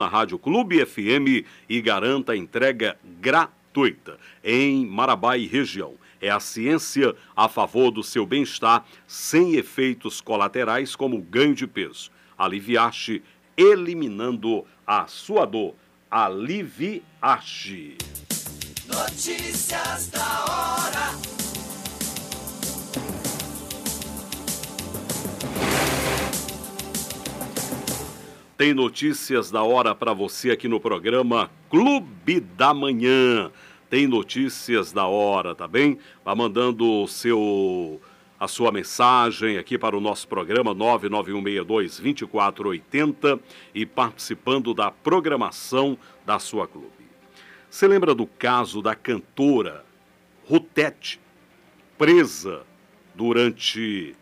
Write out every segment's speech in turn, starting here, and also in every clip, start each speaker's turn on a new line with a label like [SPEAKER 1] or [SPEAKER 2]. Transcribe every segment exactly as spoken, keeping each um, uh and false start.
[SPEAKER 1] na Rádio Clube F M e garanta a entrega gratuita em Marabá e região. É a ciência a favor do seu bem-estar, sem efeitos colaterais como ganho de peso. Aliviaste, eliminando a sua dor. Aliviaste.
[SPEAKER 2] Notícias da hora.
[SPEAKER 1] Tem notícias da hora para você aqui no programa Clube da Manhã. Tem notícias da hora, tá bem? Vá mandando o seu, a sua mensagem aqui para o nosso programa nove nove um seis dois, dois quatro oito zero e participando da programação da sua clube. Você lembra do caso da cantora Rutete, presa durante...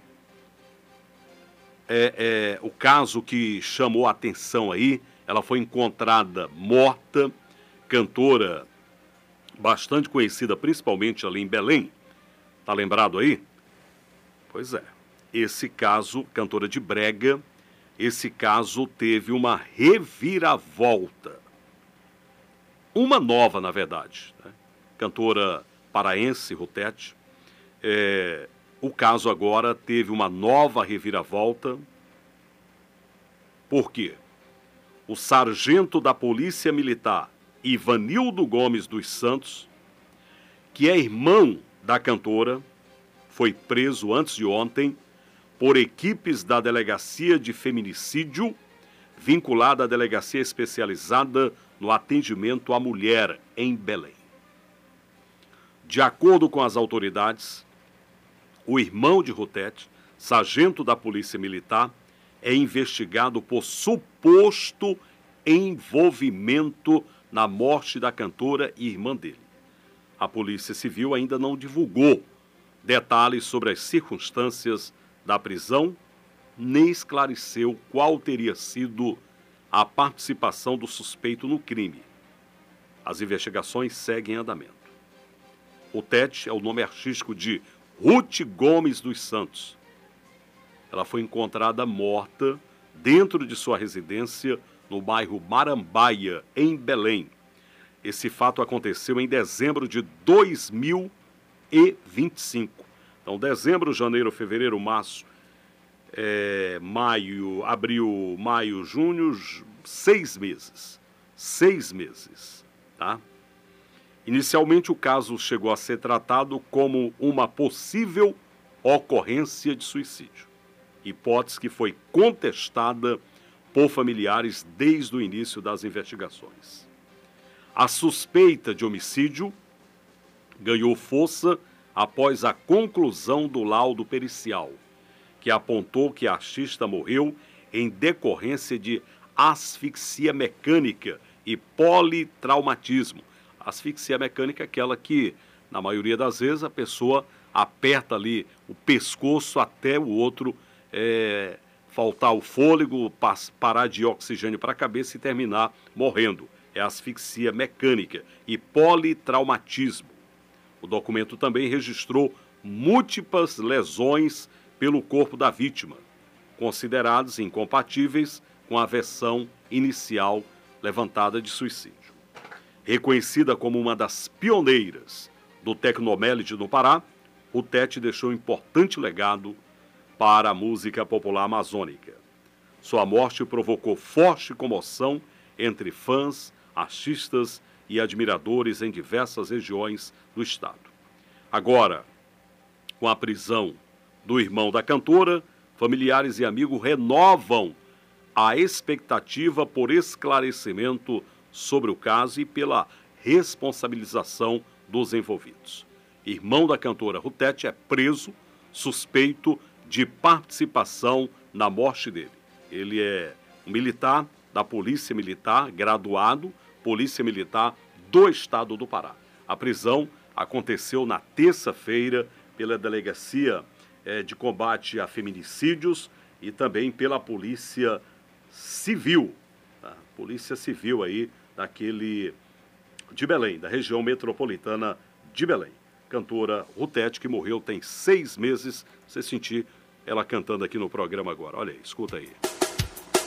[SPEAKER 1] É, é, o caso que chamou a atenção aí, ela foi encontrada morta, cantora bastante conhecida, principalmente ali em Belém. Tá lembrado aí? Pois é, esse caso, cantora de brega, esse caso teve uma reviravolta. Uma nova, na verdade, né? Cantora paraense, Rutete, é... O caso agora teve uma nova reviravolta. Por quê? O sargento da Polícia Militar, Ivanildo Gomes dos Santos, que é irmão da cantora, foi preso antes de ontem por equipes da Delegacia de Feminicídio, vinculada à Delegacia Especializada no Atendimento à Mulher, em Belém. De acordo com as autoridades, o irmão de Rutete, sargento da Polícia Militar, é investigado por suposto envolvimento na morte da cantora e irmã dele. A Polícia Civil ainda não divulgou detalhes sobre as circunstâncias da prisão, nem esclareceu qual teria sido a participação do suspeito no crime. As investigações seguem em andamento. Rutete é o nome artístico de Ruth Gomes dos Santos. Ela foi encontrada morta dentro de sua residência no bairro Marambaia, em Belém. Esse fato aconteceu em dezembro de dois mil e vinte e cinco. Então, dezembro, janeiro, fevereiro, março, é, maio, abril, maio, junho, seis meses. Seis meses, tá? Inicialmente, o caso chegou a ser tratado como uma possível ocorrência de suicídio, hipótese que foi contestada por familiares desde o início das investigações. A suspeita de homicídio ganhou força após a conclusão do laudo pericial, que apontou que a artista morreu em decorrência de asfixia mecânica e politraumatismo. Asfixia mecânica é aquela que, na maioria das vezes, a pessoa aperta ali o pescoço até o outro é, faltar o fôlego, parar de oxigênio para a cabeça e terminar morrendo. É asfixia mecânica e politraumatismo. O documento também registrou múltiplas lesões pelo corpo da vítima, consideradas incompatíveis com a versão inicial levantada de suicídio. Reconhecida como uma das pioneiras do Tecnomélide no Pará, Rutete deixou um importante legado para a música popular amazônica. Sua morte provocou forte comoção entre fãs, artistas e admiradores em diversas regiões do estado. Agora, com a prisão do irmão da cantora, familiares e amigos renovam a expectativa por esclarecimento sobre o caso e pela responsabilização dos envolvidos. Irmão da cantora Rutete é preso, suspeito de participação na morte dele. Ele é um militar da Polícia Militar, graduado, Polícia Militar do Estado do Pará. A prisão aconteceu na terça-feira pela Delegacia eh, de Combate a Feminicídios e também pela Polícia Civil, tá? Polícia Civil aí daquele de Belém, da região metropolitana de Belém. Cantora Rutete, que morreu tem seis meses. Você sentir ela cantando aqui no programa agora. Olha aí, escuta aí.